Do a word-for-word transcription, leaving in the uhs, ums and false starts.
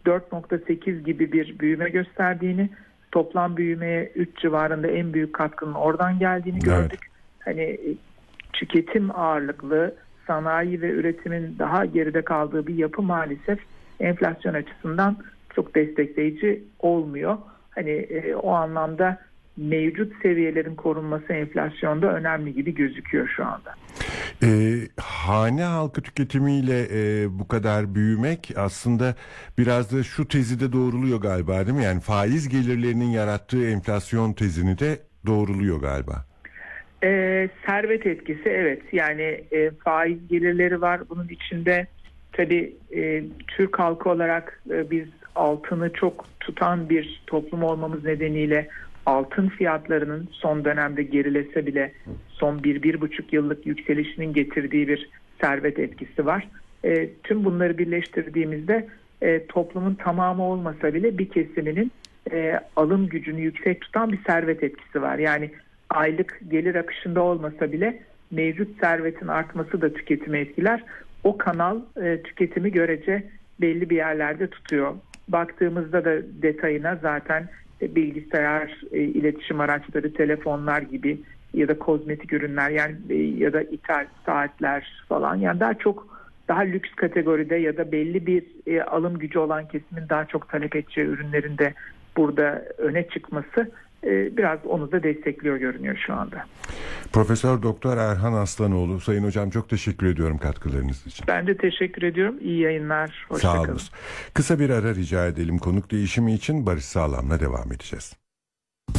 dört nokta sekiz gibi bir büyüme gösterdiğini, toplam büyümeye üç civarında en büyük katkının oradan geldiğini gördük. Evet. Hani tüketim ağırlıklı sanayi ve üretimin daha geride kaldığı bir yapı maalesef enflasyon açısından çok destekleyici olmuyor. Hani e, o anlamda mevcut seviyelerin korunması enflasyonda önemli gibi gözüküyor şu anda. E, hane halkı tüketimiyle e, bu kadar büyümek aslında biraz da şu tezi de doğruluyor galiba, değil mi? Yani faiz gelirlerinin yarattığı enflasyon tezini de doğruluyor galiba. E, servet etkisi, evet, yani e, faiz gelirleri var. Bunun içinde tabii e, Türk halkı olarak e, biz altını çok tutan bir toplum olmamız nedeniyle altın fiyatlarının son dönemde gerilese bile son bir, bir buçuk yıllık yükselişinin getirdiği bir servet etkisi var. E, tüm bunları birleştirdiğimizde e, toplumun tamamı olmasa bile bir kesiminin e, alım gücünü yüksek tutan bir servet etkisi var. Yani aylık gelir akışında olmasa bile mevcut servetin artması da tüketimi etkiler. O kanal e, tüketimi görece belli bir yerlerde tutuyor. Baktığımızda da detayına zaten e, bilgisayar, e, iletişim araçları, telefonlar gibi ya da kozmetik ürünler, yani e, ya da ithal saatler falan, yani daha çok daha lüks kategoride ya da belli bir e, alım gücü olan kesimin daha çok talep edeceği ürünlerinde burada öne çıkması e, biraz onu da destekliyor görünüyor şu anda. Profesör Doktor Erhan Aslanoğlu, Sayın Hocam, çok teşekkür ediyorum katkılarınız için. Ben de teşekkür ediyorum. İyi yayınlar. Hoşça kalın. Sağ olun. Kısa bir ara rica edelim. Konuk değişimi için Barış Sağlam'la devam edeceğiz.